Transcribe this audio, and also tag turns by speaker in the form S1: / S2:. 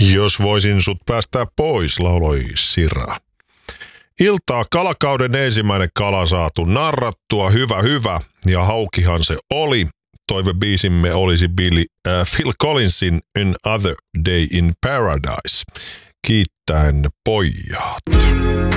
S1: Jos voisin sut päästää pois, lauloi Sira. Iltaa kalakauden ensimmäinen kala saatu narrattua, hyvä, ja haukihan se oli. Toivebiisimme olisi Phil Collinsin Another Day in Paradise. Kiittäen pojat.